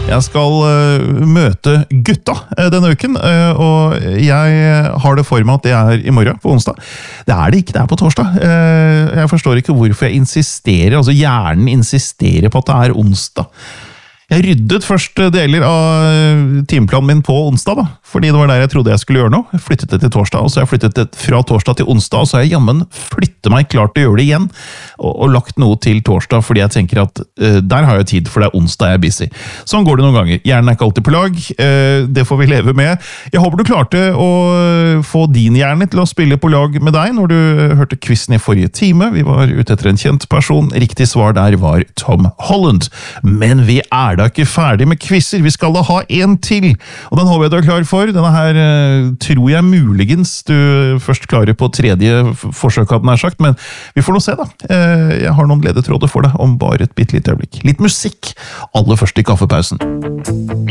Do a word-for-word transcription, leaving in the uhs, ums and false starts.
Jeg skal uh, møte gutta uh, denne uken, uh, og jeg har det for meg at det er i morgen, på onsdag. Det er det ikke, det er på torsdag. Uh, jeg forstår ikke hvorfor jeg insisterer, altså hjernen insisterer på at det er onsdag. Jeg ryddet først deler av timeplanen min på onsdag, da, fordi det var der jeg trodde jeg skulle gjøre noe. Jeg flyttet det til torsdag, og så har jeg flyttet det fra torsdag til onsdag, og så har jeg jammen flyttet meg klart til å gjøre det igjen, og, og lagt noe til torsdag, fordi jeg tenker at uh, der har jeg tid, for det er onsdag jeg er busy. Sånn går det noen ganger. Hjernen er ikke alltid på lag, uh, det får vi leve med. Jeg håper du klarte å få din hjerne til å spille på lag med deg når du hørte quizen i forrige time. Vi var ute etter en kjent person. Riktig svar der var Tom Holland. Men vi er da ikke ferdig med quizzer, vi skal da ha en til, og den håper jeg du er klar for. Denne her uh, tror jeg muligens du først klarer på tredje forsøk, hadde den her sagt, men vi får nå se da. Uh, jeg har noen ledetråder for deg om bare et bitte litt øyeblikk. Litt musikk, aller først i kaffepausen.